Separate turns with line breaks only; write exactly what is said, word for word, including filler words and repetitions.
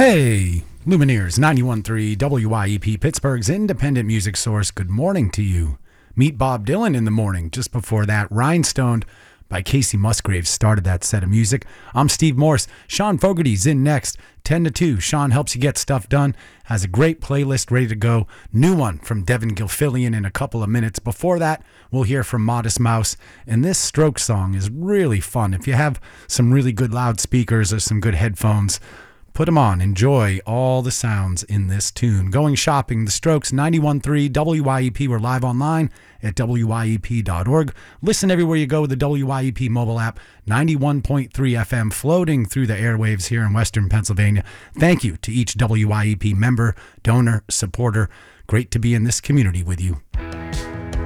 Hey, Lumineers, ninety-one point three W Y E P, Pittsburgh's independent music source. Good morning to you. Meet Bob Dylan in the morning. Just before that, Rhinestoned by Casey Musgraves started that set of music. I'm Steve Morse. Sean Fogarty's in next, ten to two. Sean helps you get stuff done. Has a great playlist ready to go. New one from Devin Gilfillian in a couple of minutes. Before that, we'll hear from Modest Mouse. And this Stroke song is really fun. If you have some really good loudspeakers or some good headphones, put them on. Enjoy all the sounds in this tune. Going shopping, The Strokes, ninety-one point three W Y E P. We're live online at W Y E P dot org. Listen everywhere you go with the W Y E P mobile app. ninety-one point three F M floating through the airwaves here in Western Pennsylvania. Thank you to each W Y E P member, donor, supporter. Great to be in this community with you.